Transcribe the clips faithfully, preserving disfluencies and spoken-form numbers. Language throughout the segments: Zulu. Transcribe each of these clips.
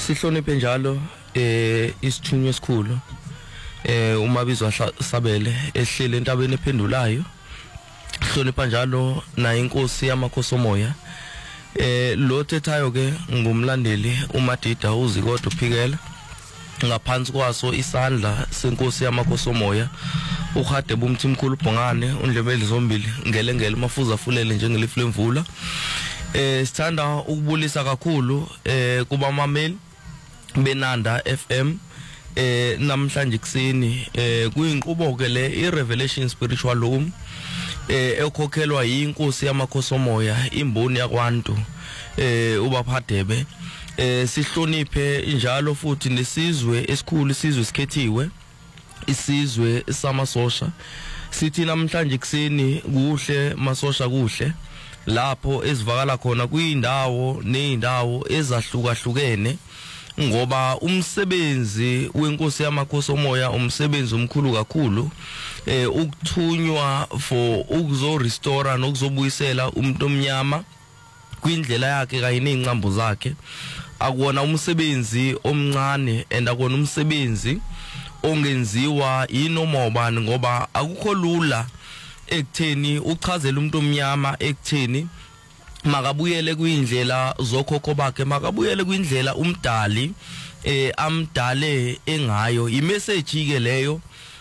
sihloniphe njalo eh isithunywa esikhulu eh uMabizwa Sabele ehlele entabeni ephendulayo. Sihlonipha njalo na inkosi yamakhosomoya eh lo thethayo ke ngumlandeli uMadida uZikodwa Phikela ngaphansi kwaso isandla senkosi yamakhosomoya uHade bumthimkhulu Bhongane undlebeli zombili ngelengele mafuza fulele njengelifu lemvula. Eh sithanda ukubulisa kakhulu eh kubamameli benanda F M eh namhlanje kuseni eh kuyinqubo ke le iRevelation Spiritual Home eh ekhokhelwa yinkosi yamakhosomoya imboni yakwantu eh ubaphadebe. Eh sihloniphe njalo futhi nesizwe esikhulu isizwe sikhethiwe isizwe samasosha. Sithi namhlanje kuseni kuhle masosha kuhle lapho ezivakala khona kuyindawo nezindawo ezahlukahlukene ngoba umsebenzi wenkosi yamakhosomoya umsebenzi omkhulu kakhulu eh ukuthunywa for ukuzo restore nokuzobuyisela umuntu omnyama kwindlela yakhe kanye nezincambo zakhe. Akuona umsebenzi omncane and akona umsebenzi ongenziwa yinoma ubani ngoba akukho lula ekutheni uchazela umuntu omnyama ekutheni makabuyele kwindlela zokhokho bakhe makabuyele kwindlela umdali eh amdale engayo. Imessage ke leyo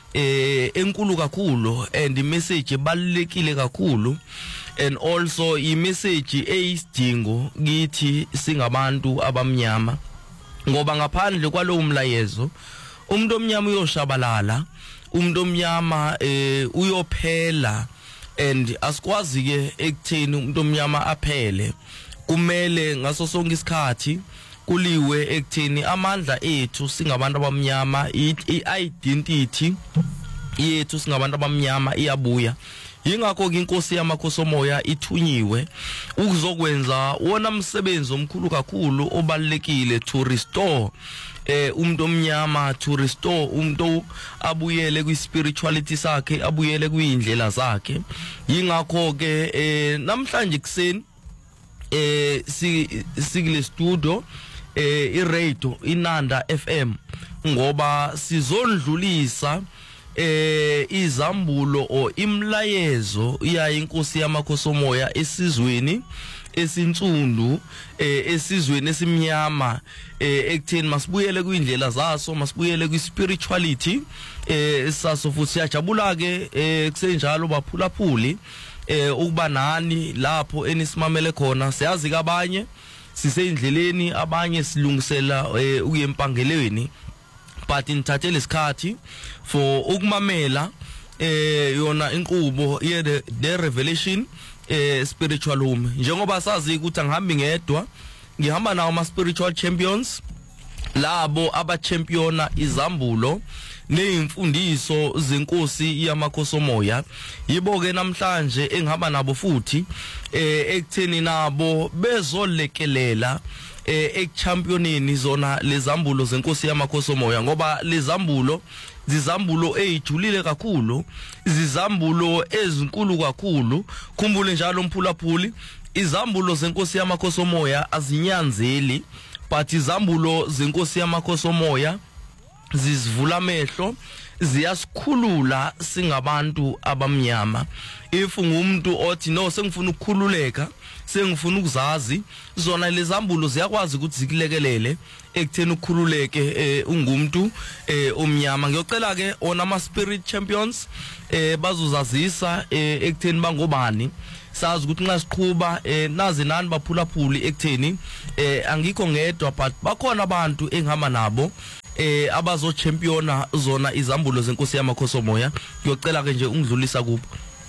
eh enkulu kakhulu and imessage ebalekile kakhulu and also imessage eyisidingo kithi singabantu abamnyama ngoba ngaphandle kwalowo mlayezo umuntu omnyama uyoshabalala umuntu omnyama eh uyophela and asikwazi ke ekutheni umuntu omnyama aphele. Kumele ngaso sonke isikhathi kuliwe ekutheni amandla ethu singabantu abamnyama i-identity yethu singabantu abamnyama iyabuya. Yingakho ke inkosi yamakhosomoya ithunyiwe ukuzokwenza wona umsebenzi omkhulu kakhulu obalekile to restore eh umuntu omnyama to restore umuntu abuyele kwi spirituality sakhe abuyele kwindlela zakhe. Yingakho ke eh namhlanje kuseni eh sikile studio eh iradio inanda F M ngoba sizondlulisa eh izambulo o imlayezo iya inkosi yamakhosomoya esizweni esinsundu eh esizweni esimnyama eh ekutheni masibuyele kwindlela zaso masibuyele kwi spirituality eh saso futhi siyajabula ke eh kusenjalo baphulaphuli eh ukuba nani lapho enisimamele khona. Siyazi kabanye sisendleleni abanye silungisela ukuyempangelweni but nithathele isikhathi for ukumamela eh yona inqubo ye the Revelation eh Spiritual Home. Njengoba sazi ukuthi angihambi ngedwa ngihamba nawo ama spiritual champions labo aba championa izambulo neimfundiso zenkosi yamakhosomoya. Yibo ke namhlanje engihamba nabo futhi eh ekutheni nabo bezolekelela eh ekuchampioneni zona lezambulo zenkosi yamakhosomoya ngoba lezambulo zizambulo ezijulile kakhulu izambulo ezinkulu kakhulu. Khumbule njalo umphulaphuli izambulo zenkosi yamakhosomoya azinyanzeli but izambulo zenkosi yamakhosomoya zizivula amehlo ziyasikhulula singabantu abamnyama. If ngumuntu othi no sengifuna ukukhululeka sengifuna ukuzazi zona lezambulo ziyakwazi ukuthi zikulekelele ekutheni ukukhululeke eh, ungumuntu eh, omnyama. Ngiyocela ke ona ama spirit champions eh bazozazisa eh, ekutheni bangobani. Sazi ukuthi nxa siqhuba eh, nazi nani baphulaphuli ekutheni eh, angikho ngedwa but bakhona abantu engihamba nabo eh abazo championa zona izambulo zenkosi yamakhosomoya. Ngiyocela ke nje ungidlulisa kubo.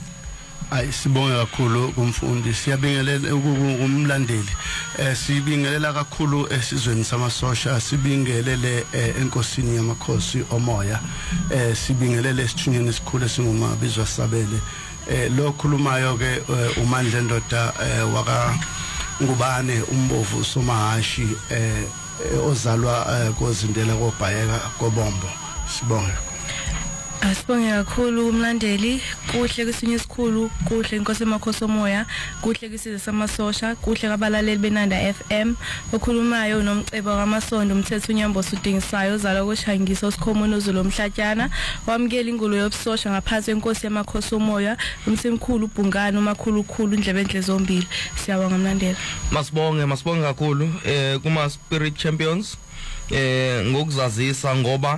Ay sibonga kakhulu kumfundi siyabingelela umlandeli eh sibingelela kakhulu esizweni samasosha sibingelele enkosini yamakhosi omoya eh sibingelele esithunyeni esikhulu singuMabizwa Sabele eh lo khulumayo ke uMandla Ndoda waka ngubane umbovu somahashi eh ozalwa kozindela koBhayeka koBombo. Sibonga. Asibonge kakhulu umlandeli kuhle kwesinye isikhulu kuhle inkosi emakhosomoya kuhle kwisizwe samasosha kuhle kabalaleli benanda F M okhulumayo unomcebo kaMasondo umthetho unyambo sudingisayo uzala koshangisa usikhomono zolomhlatyana wamkela ingulu yobusosha ngaphansi kwenkosi emakhosomoya umsimkhulu ubhungane umakhulukhulu indlebe enhle zombili siyabonga umlandeli masibonge masibonge kakhulu eh kuma Spirit Champions eh ngokuzazisa ngoba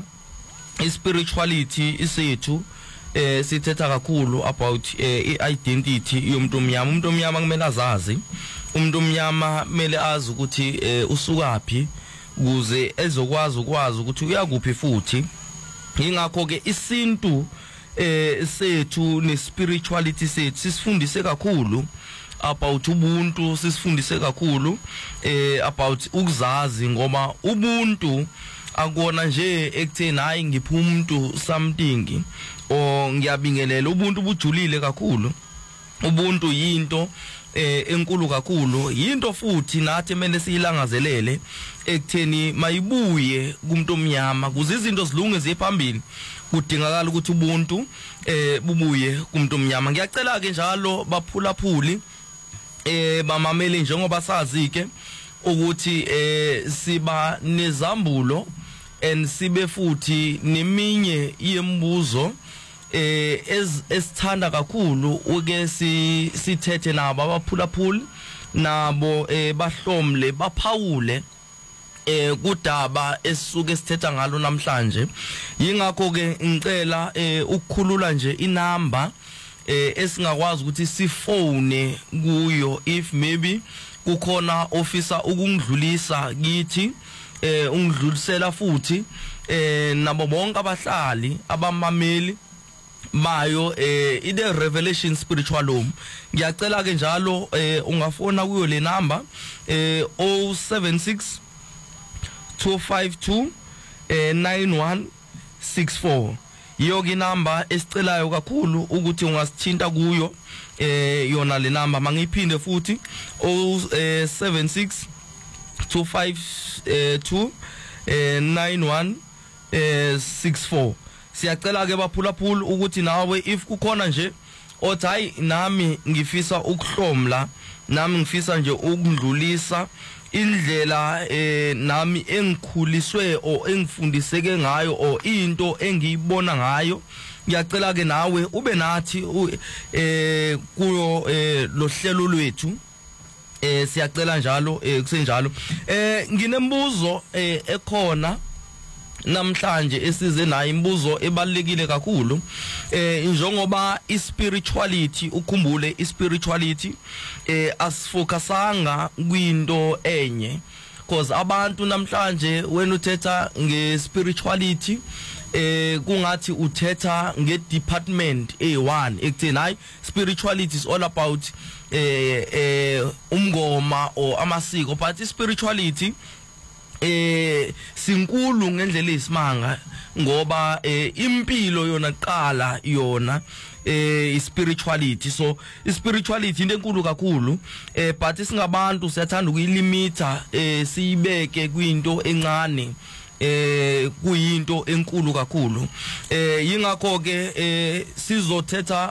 spirituality isethu eh sithetha kakhulu about eh identity yomuntu omnyama umuntu omnyama kumele azazi umuntu omnyama kumele azi ukuthi eh usukapi ukuze ezokwazi ukwazi ukuthi uyakuphi futhi ingakho ke isintu eh sethu ne spirituality sethu sisifundise kakhulu about ubuntu sisifundise kakhulu eh about ukuzazi ngoba ubuntu akona nje ekutheni hayi ngiphi umuntu something o ngiyabingelela ubuntu bujulile kakhulu ubuntu yinto eh enkulu kakhulu yinto futhi nathi emene siyilangazelele ekutheni mayibuye kumuntu omnyama kuze izinto zilunge ziphambili kudingakala ukuthi ubuntu eh bubuye kumuntu omnyama ngiyacela ke njalo baphulaphuli eh bamameli njengoba sazi ke ukuthi eh siba nezambulo and sibe futhi neminye yembuzo eh esithanda kakhulu uke si sithethe nabo abaphulaphuli nabo eh bahlomle baphawule eh kudaba esisuke sithetha ngalo namhlanje yingakho ke ngicela eh ukukhulula nje inamba eh esingakwazi ukuthi sifone kuyo if maybe kukhona officer ukungidlulisa kithi eh ungidlulisela futhi eh nabo bonke abahlali abamameli bayo eh ide Revelation Spiritual Home ngiyacela ke njalo eh ungafona kuyo le number eh zero seven six two five two nine one six four iyo ke number esicelayo kakhulu ukuthi ungasithinta kuyo eh yona le number mangiphinde futhi zero seven six two five two nine one six four siyacela ke baphulaphula ukuthi nawe if kukhona nje othi hayi nami ngifisa ukuhlomla nami ngifisa nje ukundlulisa indlela eh nami engikhuliswe o engifundiseke ngayo o into engiyibona ngayo ngiyacela ke nawe ube nathi eh kuyo lo hlelo lwethu eh siyacela njalo eh kusenjalo eh nginembuzo eh ekhona namhlanje esize nayo imbuzo ebalekile kakhulu eh njengoba ispirituality ukhumbule ispirituality eh asifocusanga kwinto enye because abantu namhlanje wena uthetha ngespirituality eh kungathi uthetha ngedepartment A one ekutheni hayi spirituality is all about eh eh umngoma or amasiko but spirituality eh sinkulu ngendlela esimanga ngoba eh impilo yona qala yona eh spirituality so spirituality into enkulu kakhulu eh but singabantu siyathanda ukuyilimita eh siyibeke kwinto encane eh kuyinto enkulu kakhulu eh yingakho ke eh sizothetha